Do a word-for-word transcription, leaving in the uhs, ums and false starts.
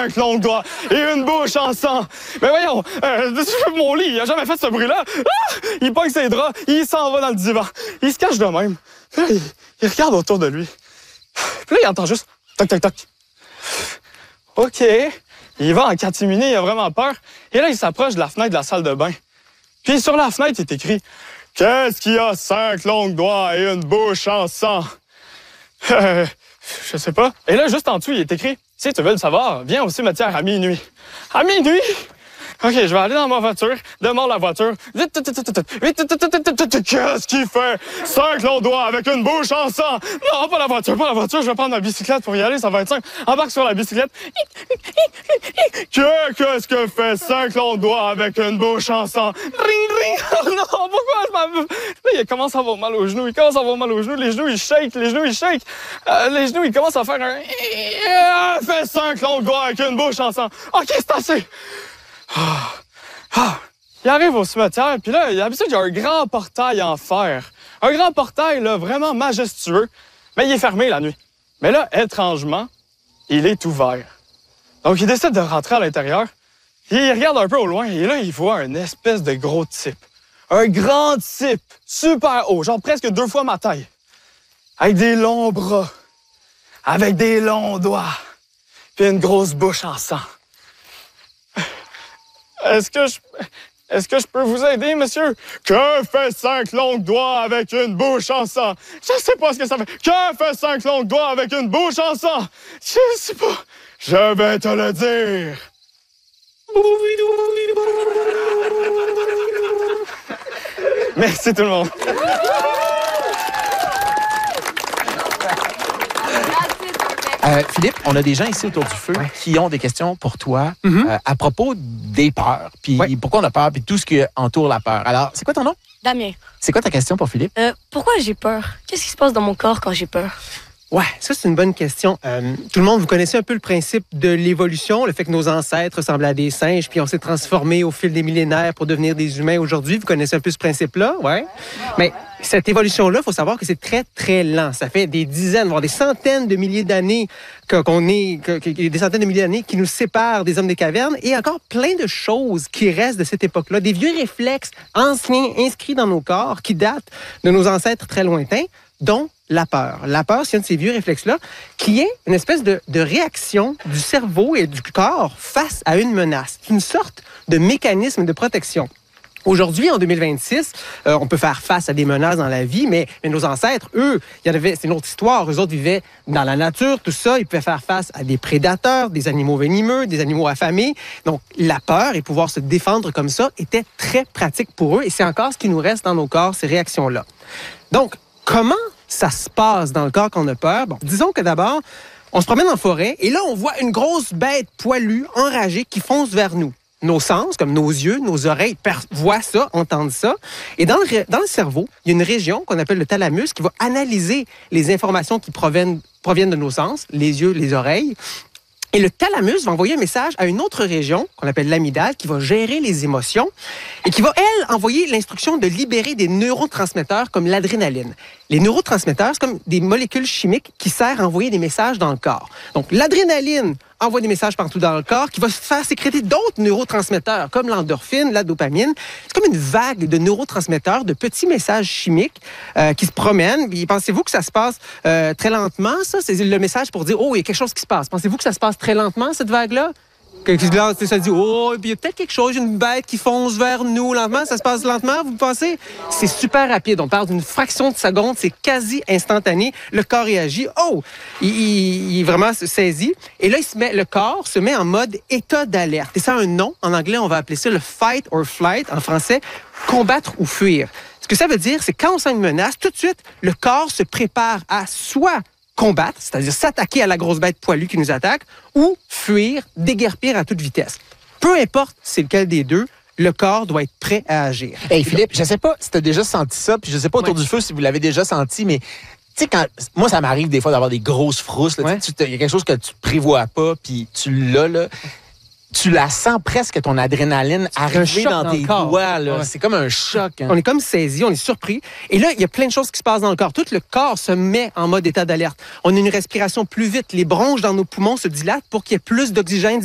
cinq longs doigts et une bouche en sang. Mais voyons, euh, mon lit, il a jamais fait ce bruit-là. Ah! Il pogne ses draps, il s'en va dans le divan. Il se cache de même. Puis là, il, il regarde autour de lui. Puis là, il entend juste toc, toc, toc. OK. Il va en catimini, il a vraiment peur. Et là, il s'approche de la fenêtre de la salle de bain. Puis sur la fenêtre, il est écrit « Qu'est-ce qui a cinq longs doigts et une bouche en sang? » Euh, je sais pas. Et là, juste en dessous, il est écrit « Si tu veux le savoir, viens au cimetière à minuit. » À minuit? OK, je vais aller dans ma voiture, démarre la voiture. Qu'est-ce qu'il fait? Cinq longs doigts avec une bouche en sang. Non, pas la voiture, pas la voiture. Je vais prendre ma bicyclette pour y aller, ça va être simple. Embarque sur la bicyclette. Qu'est-ce que fait cinq longs doigts avec une bouche en sang? Ring, ring. Oh non, pourquoi je m'en... Là, il commence à avoir mal aux genoux. Il commence à avoir mal aux genoux. Les genoux, ils shake. Les genoux, ils shake. Euh, les genoux, ils commencent à faire un... Fait cinq longs doigts avec une bouche en sang. OK, c'est assez. Ah. Ah. Il arrive au cimetière, puis là, d'habitude, il y a un grand portail en fer. Un grand portail, là, vraiment majestueux, mais il est fermé la nuit. Mais là, étrangement, il est ouvert. Donc, il décide de rentrer à l'intérieur. Il regarde un peu au loin, et là, il voit un espèce de gros type. Un grand type, super haut, genre presque deux fois ma taille. Avec des longs bras, avec des longs doigts, puis une grosse bouche en sang. Est-ce que je... Est-ce que je peux vous aider, monsieur? Que fait cinq longs doigts avec une bouche en sang? Je sais pas ce que ça fait. Que fait cinq longs doigts avec une bouche en sang? Je sais pas. Je vais te le dire. Merci tout le monde. Euh, Philippe, on a des gens ici autour du feu ouais. qui ont des questions pour toi mm-hmm. euh, à propos des peurs, puis ouais. pourquoi on a peur, puis tout ce qui entoure la peur. Alors, c'est quoi ton nom? Damien. C'est quoi ta question pour Philippe? Euh, pourquoi j'ai peur? Qu'est-ce qui se passe dans mon corps quand j'ai peur? Ouais, ça, c'est une bonne question. Euh, tout le monde, vous connaissez un peu le principe de l'évolution, le fait que nos ancêtres ressemblaient à des singes, puis on s'est transformés au fil des millénaires pour devenir des humains aujourd'hui. Vous connaissez un peu ce principe-là, ouais? Mais cette évolution-là, il faut savoir que c'est très, très lent. Ça fait des dizaines, voire des centaines de milliers d'années qu'on est, que, que, des centaines de milliers d'années qui nous séparent des hommes des cavernes, et encore plein de choses qui restent de cette époque-là, des vieux réflexes anciens inscrits dans nos corps qui datent de nos ancêtres très lointains, dont la peur. La peur, c'est un de ces vieux réflexes-là qui est une espèce de, de réaction du cerveau et du corps face à une menace. C'est une sorte de mécanisme de protection. Aujourd'hui, en deux mille vingt-six, euh, on peut faire face à des menaces dans la vie, mais, mais nos ancêtres, eux, il y en avait, c'est une autre histoire. Eux autres vivaient dans la nature, tout ça. Ils pouvaient faire face à des prédateurs, des animaux venimeux, des animaux affamés. Donc, la peur et pouvoir se défendre comme ça était très pratique pour eux. Et c'est encore ce qui nous reste dans nos corps, ces réactions-là. Donc, comment ça se passe dans le corps quand on a peur? Bon, disons que d'abord, on se promène en forêt et là, on voit une grosse bête poilue, enragée, qui fonce vers nous. Nos sens, comme nos yeux, nos oreilles, voient ça, entendent ça. Et dans le, dans le cerveau, il y a une région qu'on appelle le thalamus qui va analyser les informations qui proviennent, proviennent de nos sens, les yeux, les oreilles. Et le thalamus va envoyer un message à une autre région, qu'on appelle l'amygdale, qui va gérer les émotions et qui va, elle, envoyer l'instruction de libérer des neurotransmetteurs comme l'adrénaline. Les neurotransmetteurs, c'est comme des molécules chimiques qui servent à envoyer des messages dans le corps. Donc, l'adrénaline envoie des messages partout dans le corps qui va faire sécréter d'autres neurotransmetteurs, comme l'endorphine, la dopamine. C'est comme une vague de neurotransmetteurs, de petits messages chimiques euh, qui se promènent. Puis, pensez-vous que ça se passe euh, très lentement, ça? C'est le message pour dire, oh, il y a quelque chose qui se passe. Pensez-vous que ça se passe très lentement, cette vague-là? Là, ça dit, oh, puis il y a peut-être quelque chose, une bête qui fonce vers nous lentement. Ça se passe lentement, vous pensez? C'est super rapide. On parle d'une fraction de seconde. C'est quasi instantané. Le corps réagit. Oh! Il, il, il vraiment se saisit. Et là, il se met, le corps se met en mode état d'alerte. Et ça a un nom. En anglais, on va appeler ça le fight or flight. En français, combattre ou fuir. Ce que ça veut dire, c'est quand on sent une menace, tout de suite, le corps se prépare à soit combattre, c'est-à-dire s'attaquer à la grosse bête poilue qui nous attaque, ou fuir, déguerpir à toute vitesse. Peu importe c'est lequel des deux, le corps doit être prêt à agir. Hey Philippe, je sais pas si tu as déjà senti ça, puis je sais pas autour ouais. du feu si vous l'avez déjà senti, mais tu sais, quand moi, ça m'arrive des fois d'avoir des grosses frousses. Il ouais. y a quelque chose que tu prévois pas, puis tu l'as, là. Tu la sens presque, ton adrénaline, arriver dans, dans tes doigts. Là. Ouais. C'est comme un choc. Hein. On est comme saisi, on est surpris. Et là, il y a plein de choses qui se passent dans le corps. Tout le corps se met en mode état d'alerte. On a une respiration plus vite. Les bronches dans nos poumons se dilatent pour qu'il y ait plus d'oxygène